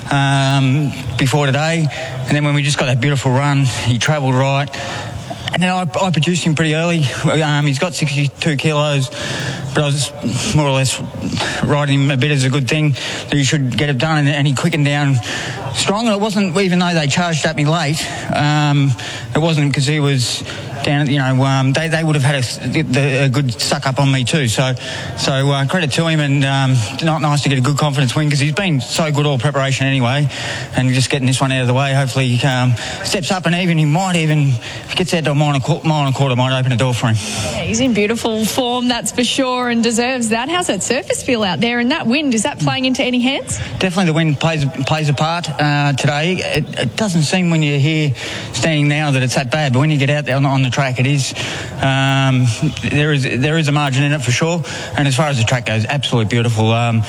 before today, and then when we just got that beautiful run, he travelled right. And then I produced him pretty early. He's got 62 kilos, but I was more or less riding him a bit as a good thing that he should get it done, and he quickened down strong. And it wasn't, even though they charged at me late, it wasn't because he was down, they would have had a good suck up on me too. So credit to him, and not nice to get a good confidence win because he's been so good all preparation anyway, and just getting this one out of the way. Hopefully he steps up, and even he might even, if he gets out to a mile and a quarter, might open a door for him. Yeah, he's in beautiful form, that's for sure, and deserves that. How's that surface feel out there? And that wind, is that playing into any hands? Definitely the wind plays a part today. It doesn't seem when you're here standing now that it's that bad, but when you get out there on the track, it is. There is a margin in it for sure. And as far as the track goes, absolutely beautiful.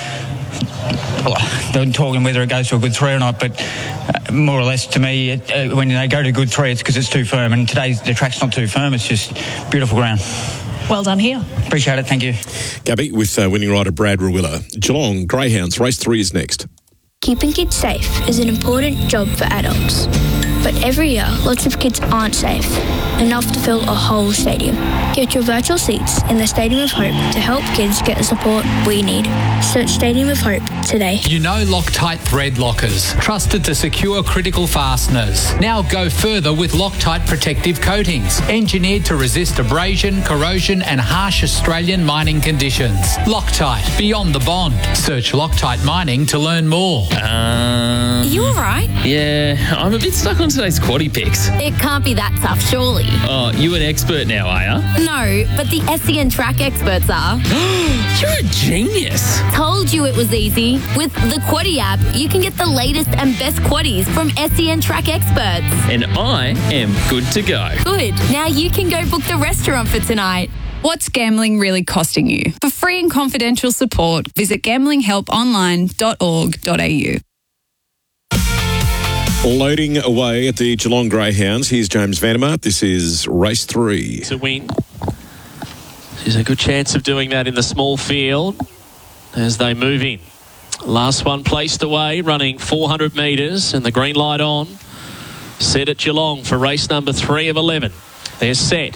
Don't talking whether it goes to a good 3 or not, but more or less to me, when they go to good 3, it's because it's too firm. And today the track's not too firm; it's just beautiful ground. Well done here. Appreciate it. Thank you. Gabby with winning rider Brad Rawiller. Geelong Greyhounds race 3 is next. Keeping kids safe is an important job for adults. But every year, lots of kids aren't safe, enough to fill a whole stadium. Get your virtual seats in the Stadium of Hope to help kids get the support we need. Search Stadium of Hope today. You know Loctite thread lockers, trusted to secure critical fasteners. Now go further with Loctite protective coatings, engineered to resist abrasion, corrosion and harsh Australian mining conditions. Loctite, beyond the bond. Search Loctite Mining to learn more. Are you alright? Yeah, I'm a bit stuck on today's quaddie picks. It can't be that tough, surely. Oh, you an expert now, are ya? No, but the SEN track experts are. You're a genius. Told you it was easy. With the Quaddie app, you can get the latest and best quaddies from SEN track experts. And I am good to go. Good. Now you can go book the restaurant for tonight. What's gambling really costing you? For free and confidential support, visit gamblinghelponline.org.au. Loading away at the Geelong Greyhounds. Here's James Vandermart. This is race 3. To win. There's a good chance of doing that in the small field as they move in. Last one placed away, running 400 metres, and the green light on. Set at Geelong for race number 3 of 11. They're set.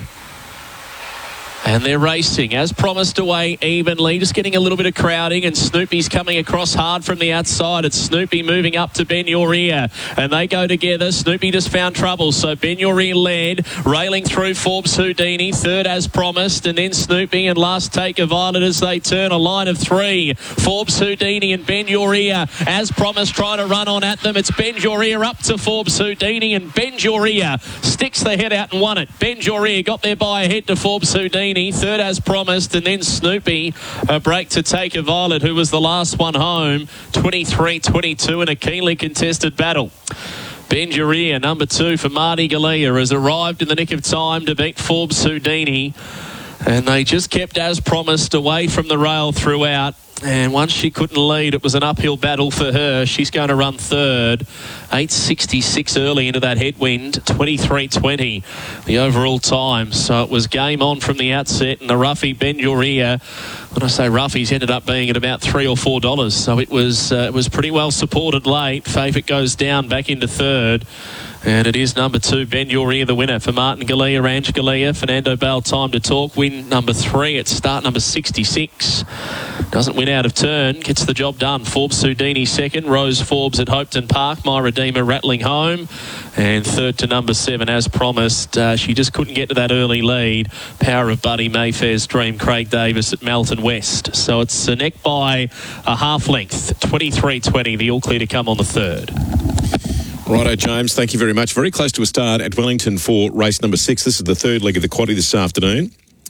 And they're racing, as promised, away evenly. Just getting a little bit of crowding, and Snoopy's coming across hard from the outside. It's Snoopy moving up to Ben Your Ear, and they go together. Snoopy just found trouble, so Ben Your Ear led, railing through Forbes Houdini, third as promised, and then Snoopy and last take of Violet as they turn a line of 3. Forbes Houdini and Ben Your Ear, as promised, trying to run on at them. It's Ben Your Ear up to Forbes Houdini, and Ben Your Ear sticks the head out and won it. Ben Your Ear got there by a head to Forbes Houdini. Third as promised, and then Snoopy a break to take a Violet, who was the last one home. 23-22 in a keenly contested battle. Ben Your Ear, number 2 for Marty Galea, has arrived in the nick of time to beat Forbes Houdini, and they just kept as promised away from the rail throughout. And once she couldn't lead, it was an uphill battle for her. She's going to run third. 8.66 early into that headwind. 23.20 the overall time. So it was game on from the outset. And the roughie, Ben Your Ear, when I say roughies, ended up being at about $3 or $4. So it was pretty well supported late. Favourite goes down back into third. And it is number 2, Ben Your Ear, the winner for Martin Galea, Ange Galea. Fernando Bale, Time to Talk, win number 3 at start number 66. Doesn't win out of turn, gets the job done. Forbes Houdini second, Rose Forbes at Hopeton Park, My Redeemer rattling home. And third to number 7, as promised. She just couldn't get to that early lead. Power of Buddy Mayfair's Dream, Craig Davis at Melton West. So it's a neck by a half length, 23.20, the all clear to come on the third. Righto, James, thank you very much. Very close to a start at Wellington for race number 6. This is the third leg of the quaddie this afternoon.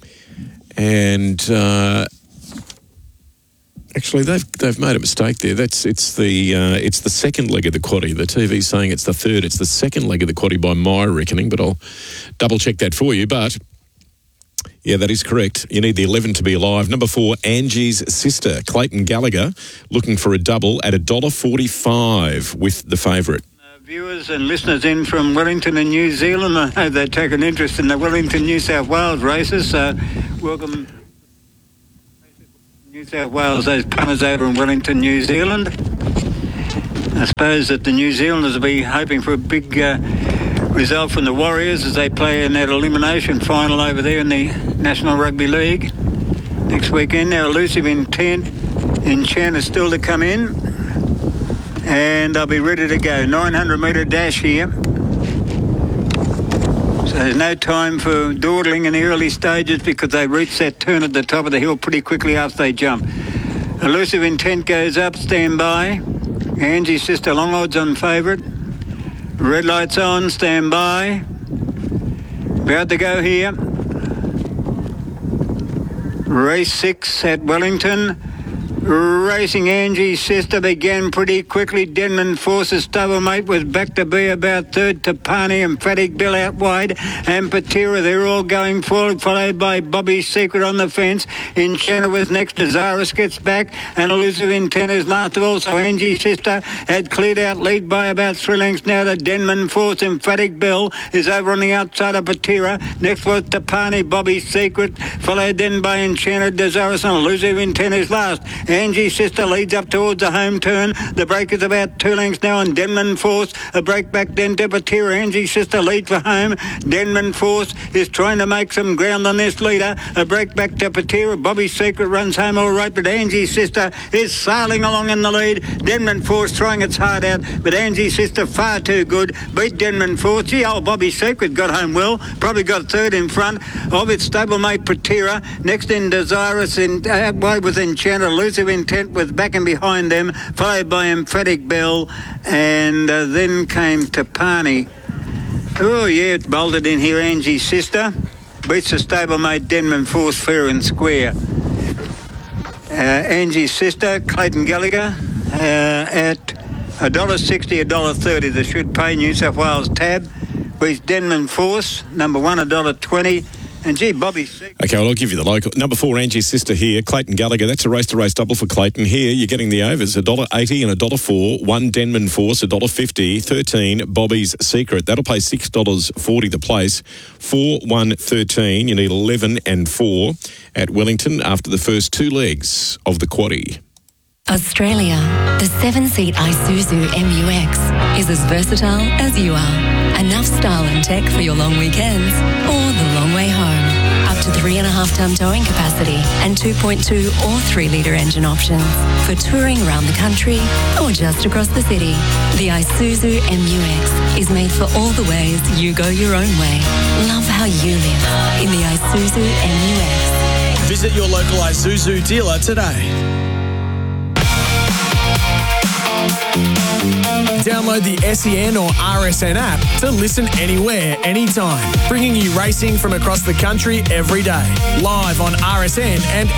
And actually, they've made a mistake there. It's the second leg of the quaddie. The TV's saying it's the third. It's the second leg of the quaddie by my reckoning, but I'll double check that for you. But yeah, that is correct. You need the 11 to be alive. Number 4, Angie's Sister, Clayton Gallagher, looking for a double at $1.45 with the favourite. Viewers and listeners in from Wellington and New Zealand, I know they take an interest in the Wellington, New South Wales races. Welcome, New South Wales, those punters over in Wellington, New Zealand. I suppose that the New Zealanders will be hoping for a big result from the Warriors as they play in that elimination final over there in the National Rugby League next weekend. Now, Elusive Intent is still to come in, and they'll be ready to go. 900 metre dash here. So there's no time for dawdling in the early stages because they reach that turn at the top of the hill pretty quickly after they jump. Elusive Intent goes up, stand by. Angie's Sister, long odds on favourite. Red lights on, stand by. About to go here. Race 6 at Wellington. Racing Angie's Sister began pretty quickly. Denman Force's stablemate was back to be about third. Tapani, Emphatic Bill out wide, and Patira, they're all going forward, followed by Bobby's Secret on the fence. Enchanter was next. Desirous gets back, and Elusive Intent is last of all. So Angie's Sister had cleared out lead by about 3 lengths now to Denman Force. Emphatic Bill is over on the outside of Patira. Next was Tapani, Bobby's Secret, followed then by Enchanter, Desirous, and Elusive Intent is last. Angie's Sister leads up towards the home turn. The break is about 2 lengths now, and Denman Force a break back then to Patira. Angie's Sister leads for home. Denman Force is trying to make some ground on this leader. A break back to Patira. Bobby's Secret runs home all right, but Angie's Sister is sailing along in the lead. Denman Force trying its heart out, but Angie's Sister far too good. Beat Denman Force. Gee, old Bobby's Secret got home well. Probably got third in front of its stablemate Patira. Next in Desirous, in out wide with Enchanter. Elusive Intent was back and behind them, followed by Emphatic Bell, and then came Tapani. Oh yeah, it bolted in here. Angie's Sister beats the stablemate Denman Force fair and square. Angie's Sister, Clayton Gallagher, at $1.60, $1.30. The should pay New South Wales tab. Beats Denman Force, number 1, $1.20. And gee, Bobby. Okay, well, I'll give you the local. Number 4, Angie's Sister here, Clayton Gallagher. That's a race-to-race double for Clayton. Here, you're getting the overs, $1.80 and $1.04. 1 Denman Force, $1.50. 13, Bobby's Secret. That'll pay $6.40 the place. 4, 1, 13. You need 11 and 4 at Wellington after the first 2 legs of the quaddie. Australia, the 7-seat Isuzu MU-X is as versatile as you are. Enough style and tech for your long weekends or the long way home. Up to 3.5-ton towing capacity and 2.2 or 3-litre engine options for touring around the country or just across the city. The Isuzu MU-X is made for all the ways you go your own way. Love how you live in the Isuzu MU-X. Visit your local Isuzu dealer today. Download the SEN or RSN app to listen anywhere, anytime, bringing you racing from across the country every day. Live on RSN and